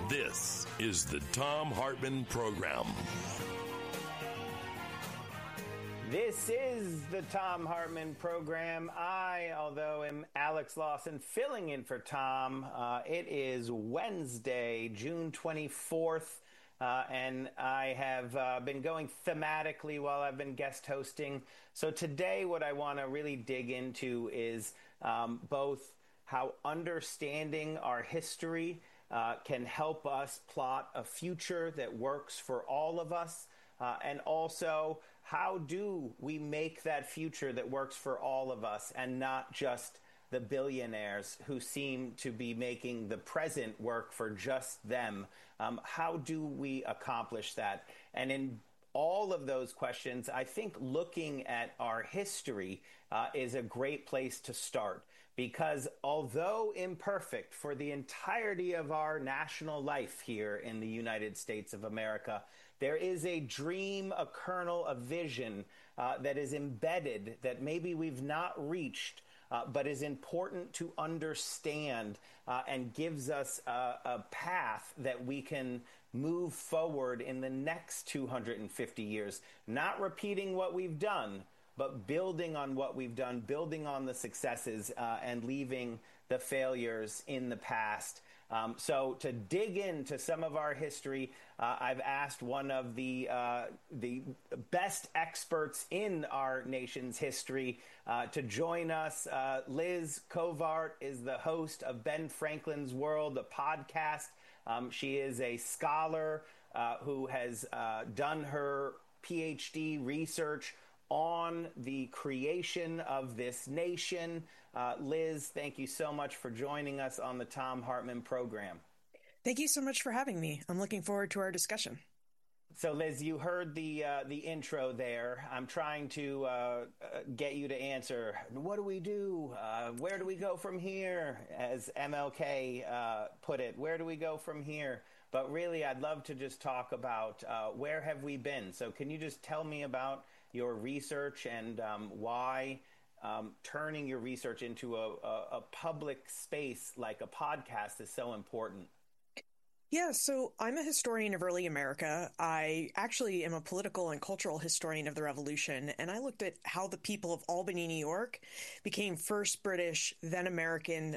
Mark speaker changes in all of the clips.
Speaker 1: This is the Thom Hartmann Program.
Speaker 2: This is the Thom Hartmann Program. Although am Alex Lawson, filling in for Tom. It is Wednesday, June 24th, and I have been going thematically while I've been guest hosting. So today what I want to really dig into is both how understanding our history can help us plot a future that works for all of us, and also how do we make that future that works for all of us and not just the billionaires who seem to be making the present work for just them? How do we accomplish that? And in all of those questions, I think looking at our history is a great place to start. Because although imperfect for the entirety of our national life here in the United States of America, there is a dream, a kernel, a vision that is embedded that maybe we've not reached, but is important to understand and gives us a path that we can move forward in the next 250 years, not repeating what we've done, but building on what we've done, building on the successes, and leaving the failures in the past. So to dig into some of our history, I've asked one of the best experts in our nation's history to join us. Liz Covart is the host of Ben Franklin's World, a podcast. She is a scholar who has done her PhD research on the creation of this nation. Liz, thank you so much for joining us on the Thom Hartmann Program.
Speaker 3: Thank you so much for having me. I'm looking forward to our discussion.
Speaker 2: So, Liz, you heard the intro there. I'm trying to get you to answer, what do we do? Where do we go from here? As MLK put it, where do we go from here? But really, I'd love to just talk about where have we been? So can you just tell me about your research and why turning your research into a public space like a podcast is so important?
Speaker 3: Yeah, so I'm a historian of early America. I actually am a political and cultural historian of the Revolution, and I looked at how the people of Albany, New York became first British, then American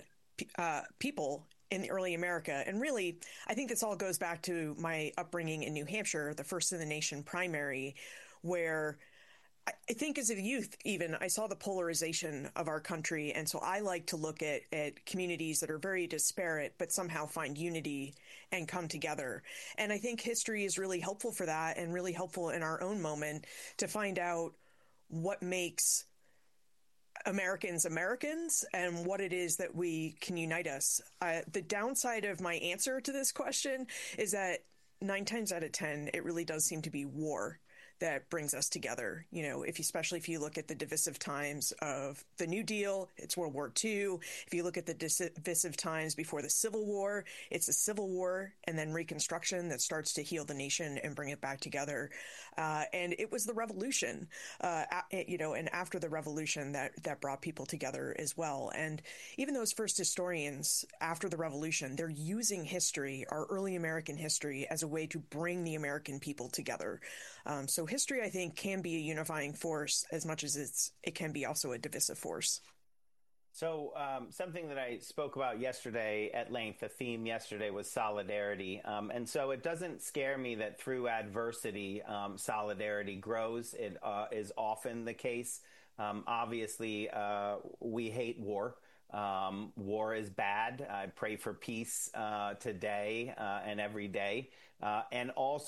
Speaker 3: people in the early America. And really, I think this all goes back to my upbringing in New Hampshire, the first in the nation primary, where I think as a youth, even, I saw the polarization of our country. And so I like to look at communities that are very disparate, but somehow find unity and come together. And I think history is really helpful for that, and really helpful in our own moment to find out what makes Americans Americans and what it is that we can unite us. The downside of my answer to this question is that 9 times out of 10, it really does seem to be war that brings us together. You know, especially if you look at the divisive times of the New Deal, it's World War II. If you look at the divisive times before the Civil War, it's the Civil War and then Reconstruction that starts to heal the nation and bring it back together. And it was the Revolution, and after the Revolution that brought people together as well. And even those first historians after the Revolution, they're using history, our early American history, as a way to bring the American people together. So history, I think, can be a unifying force as much as it can be also a divisive force.
Speaker 2: So something that I spoke about yesterday at length, the theme yesterday was solidarity. And so it doesn't scare me that through adversity, solidarity grows. It is often the case. Obviously, we hate war. War is bad. I pray for peace today and every day. And also,